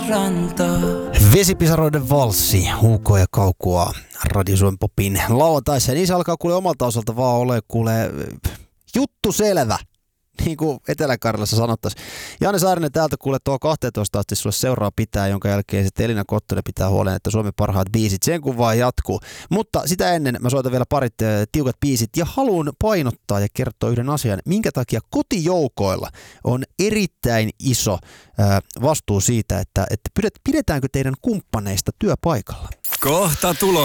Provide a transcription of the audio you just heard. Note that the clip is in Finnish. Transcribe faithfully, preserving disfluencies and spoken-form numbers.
rantaa. Vesipisaroiden valssi, huukoa ja kaukua Radio Suomen Popin lauantaissa. Ja niin se alkaa kuule omalta osalta vaan ole kuule juttu selvä. Niin kuin Etelä-Karjalassa sanottaisiin. Janne Saarinen täältä kuule tuo kaksitoista asti sulle seuraa pitää, jonka jälkeen sitten Elina Kottonen pitää huolen, että Suomen parhaat biisit sen kun vaan jatkuu. Mutta sitä ennen mä soitan vielä parit äh, tiukat biisit ja haluan painottaa ja kertoa yhden asian, minkä takia kotijoukoilla on erittäin iso äh, vastuu siitä, että, että pidetäänkö teidän kumppaneista työpaikalla. Kohta tulos.